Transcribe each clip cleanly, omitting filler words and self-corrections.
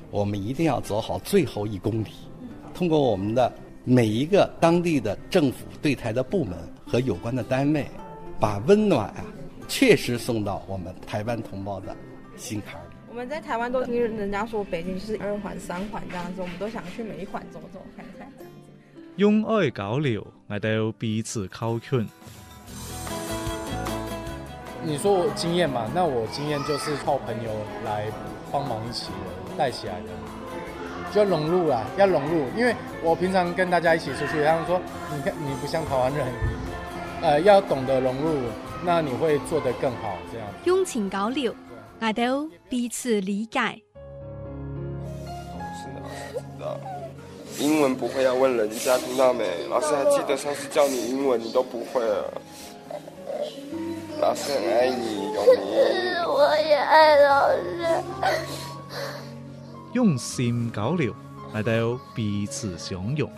我们一定要走好最后1公里，通过我们的每一个当地的政府对台的部门和有关的单位，把温暖确实送到我们台湾同胞的心坎里。 我们在台湾都听人家说北京是2环3环这样子，我们都想去每一环走走看看这样子。 用愛交流，我哋彼此靠近。 你说我经验嘛，那我经验就是靠朋友来帮忙一起带起来的，就要融入啦，要融入。因为我平常跟大家一起出去，他们说你看你不像台湾人，要懂得融入，那你会做得更好。这样用情交流，我哋彼此理解。 是的，英文不会要问人家，听到没？老师还记得上次教你英文，你都不会了。老师很爱你，永明。 我也爱老师。 用心交流，我哋彼此相容。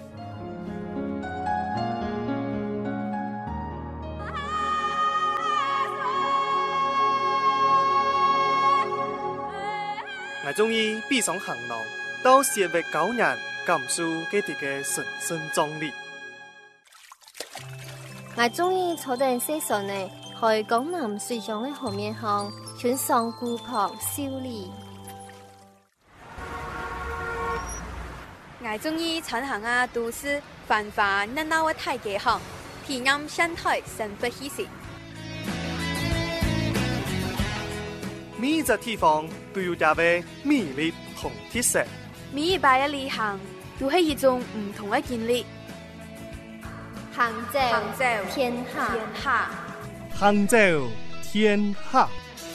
我中意必上行囊，到社會9人感受佢哋嘅純真壯烈。 我中意坐定西上呢，去江南水上嘅河面上，穿上古朴秀麗。 我中意巡行都市繁華熱鬧嘅大街巷，體驗生態生活氣息。 每一個地方都有佢嘅魅力同特色， 每一擺嘅旅行都係一種唔同嘅經歷。 杭州天下， 杭州天下。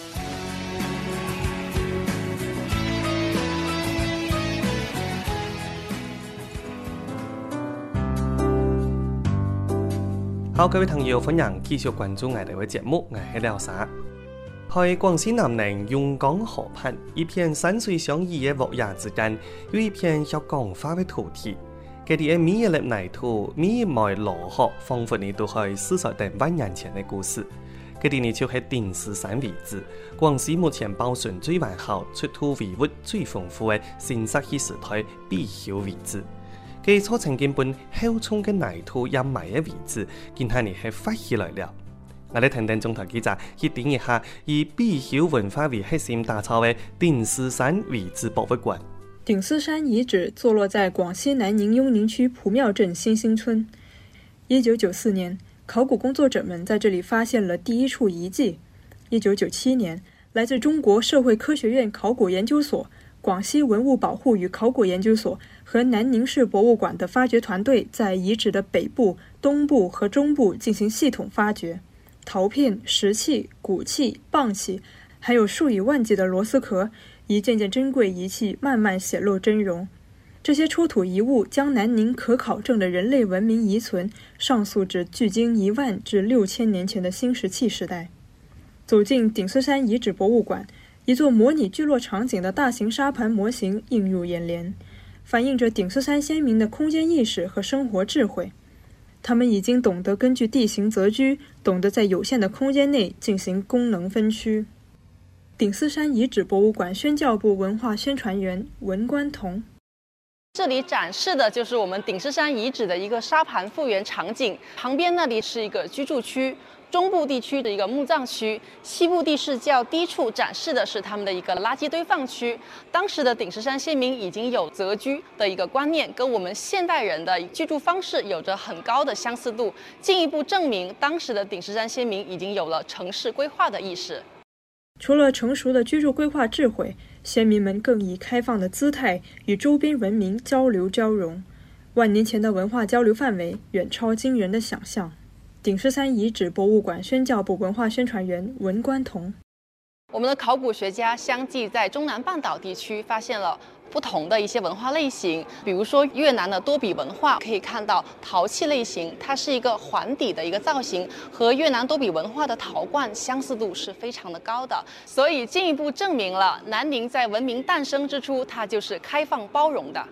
好，各位朋友，歡迎繼續關注我哋嘅節目，我係廖沙。喺廣西南寧榕江河畔，一片山水相宜嘅沃野之間，有一片小港花嘅土地。佢哋嘅每一粒泥土、每一枚羅殼，彷彿你都係400多萬年前嘅故事。佢哋呢就係頂獅山遺址，廣西目前保存最完好、出土遺物最豐富嘅新石器時代必修遺址。佢所曾經本厚重嘅泥土掩埋嘅遺址，今下呢係發起來了。我哋聽聽中台記者去點一下以必修文化為核心打造嘅頂獅山遺址博物館。 頂獅山遺址坐落在廣西南寧雍寧區蒲廟鎮新興村。1994年，考古工作者們在這裡發現了第一處遺跡。1997年，來自中國社會科學院考古研究所、廣西文物保護與考古研究所和南寧市博物館的發掘團隊在遺址的北部、東部和中部進行系統發掘，陶片、石器、骨器、蚌器，還有數以萬計的螺絲殼，一件件珍貴儀器慢慢顯露真容。這些出土遺物將南寧可考證的人類文明遺存上溯至距今1萬至6000年前的新石器時代。走進頂獅山遺址博物館，一座模擬聚落場景的大型沙盤模型映入眼簾，反映着頂獅山先民的空間意識和生活智慧。他們已經懂得根據地形擇居，懂得在有限的空間內進行功能分區。頂獅山遺址博物館宣教部文化宣傳員文關彤。 这里展示的就是我们頂獅山遺址的一個沙盤復原場景，旁邊那裡是一個居住區，中部地區的一個墓葬區，西部地勢較低處展示的是他們的一個垃圾堆放區。當時的頂獅山先民已經有擇居的一個觀念，跟我們現代人的居住方式有着很高的相似度，進一步證明當時的頂獅山先民已經有了城市規劃的意識。 除了成熟的居住規劃智慧，先民們更以開放的姿態與周邊文明交流交融。萬年前的文化交流範圍遠超驚人的想象。頂獅山遺址博物館宣教部文化宣傳員文關彤。 我們的考古學家相繼在中南半島地區發現了不同的一些文化類型，比如說越南的多比文化，可以看到陶器類型，它是一個環底的一個造型，和越南多比文化的陶罐相似度是非常的高的，所以進一步證明了南寧在文明誕生之初，它就是開放包容的。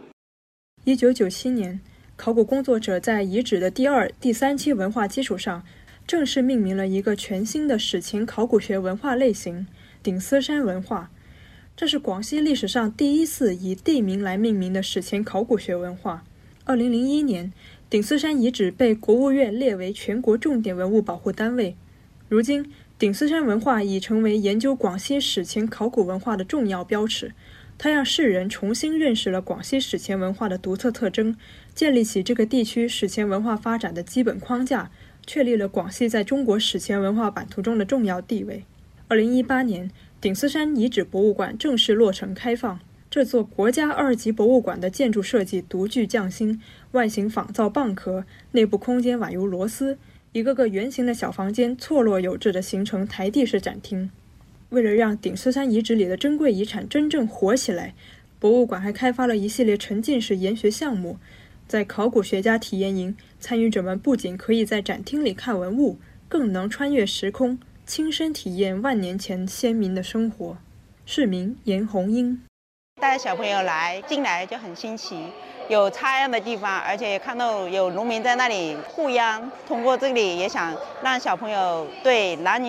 1997年，考古工作者在遺址的第2、第3期文化基礎上，正式命名了一個全新的史前考古學文化類型——頂獅山文化。 这是广西历史上第一次以地名来命名的史前考古学文化。2001年，顶斯山遗址被国务院列为全国重点文物保护单位。如今，顶斯山文化已成为研究广西史前考古文化的重要标尺。它让世人重新认识了广西史前文化的独特特征，建立起这个地区史前文化发展的基本框架，确立了广西在中国史前文化版图中的重要地位。2018年，顶斯山遗址博物馆正式落成开放。这座国家2级博物馆的建筑设计独具匠心，外形仿造蚌壳，内部空间宛如螺丝，一个个圆形的小房间错落有致地形成台地式展厅。为了让顶斯山遗址里的珍贵遗产真正活起来，博物馆还开发了一系列沉浸式研学项目。在考古学家体验营，参与者们不仅可以在展厅里看文物，更能穿越时空，亲身体验万年前先民的生活。市民严红英带小朋友进来就很新奇，有插秧的地方，而且也看到有农民在那里护秧。通过这里，也想让小朋友对南宁